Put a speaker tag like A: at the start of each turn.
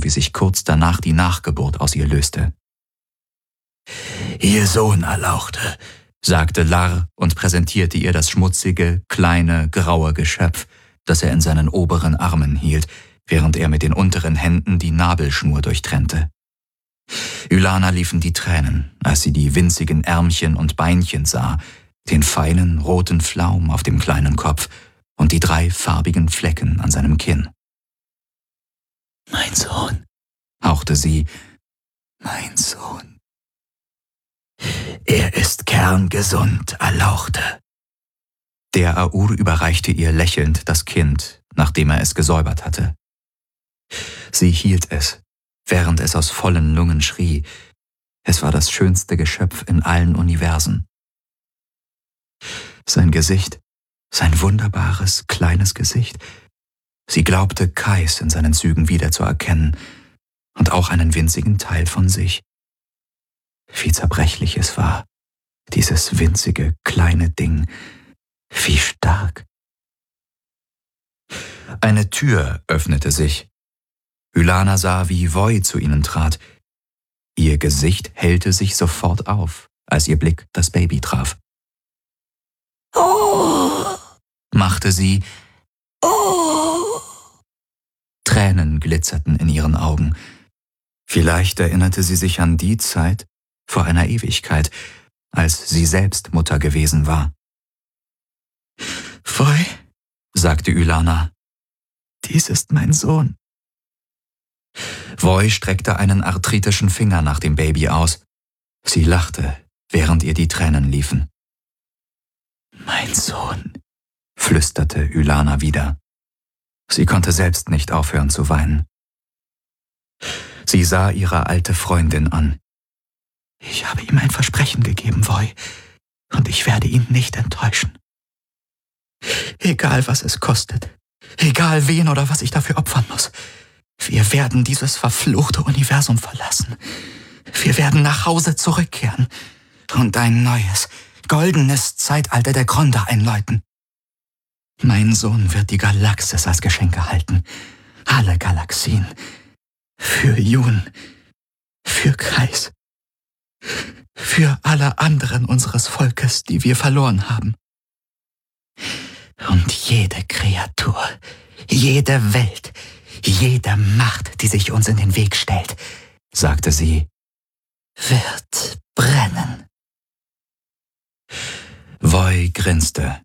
A: wie sich kurz danach die Nachgeburt aus ihr löste. »Ihr Sohn, Erlauchte«, sagte Larr und präsentierte ihr das schmutzige, kleine, graue Geschöpf, das er in seinen oberen Armen hielt, während er mit den unteren Händen die Nabelschnur durchtrennte. Ylana liefen die Tränen, als sie die winzigen Ärmchen und Beinchen sah, den feinen, roten Flaum auf dem kleinen Kopf und die 3 farbigen Flecken an seinem Kinn. »Mein Sohn«, hauchte sie, »mein Sohn. Er ist kerngesund, Erlauchte.« Der Aur überreichte ihr lächelnd das Kind, nachdem er es gesäubert hatte. Sie hielt es, während es aus vollen Lungen schrie. Es war das schönste Geschöpf in allen Universen. Sein Gesicht, sein wunderbares, kleines Gesicht. Sie glaubte, Kais in seinen Zügen wiederzuerkennen und auch einen winzigen Teil von sich. Wie zerbrechlich es war, dieses winzige, kleine Ding, wie stark. Eine Tür öffnete sich. Ylana sah, wie Voi zu ihnen trat. Ihr Gesicht hellte sich sofort auf, als ihr Blick das Baby traf. »Oh«, machte sie. »Oh«. Tränen glitzerten in ihren Augen. Vielleicht erinnerte sie sich an die Zeit vor einer Ewigkeit, als sie selbst Mutter gewesen war. »Voi«, sagte Ylana, »dies ist mein Sohn.« Voi streckte einen arthritischen Finger nach dem Baby aus. Sie lachte, während ihr die Tränen liefen. »Mein Sohn«, flüsterte Ylana wieder. Sie konnte selbst nicht aufhören zu weinen. Sie sah ihre alte Freundin an. »Ich habe ihm ein Versprechen gegeben, Voi, und ich werde ihn nicht enttäuschen. Egal, was es kostet, egal wen oder was ich dafür opfern muss. Wir werden dieses verfluchte Universum verlassen. Wir werden nach Hause zurückkehren und ein neues, goldenes Zeitalter der Gronda einläuten. Mein Sohn wird die Galaxis als Geschenk erhalten. Alle Galaxien. Für Jun. Für Kais. Für alle anderen unseres Volkes, die wir verloren haben. Und jede Kreatur, jede Welt, jede Macht, die sich uns in den Weg stellt«, sagte sie, »wird brennen.« Voi grinste.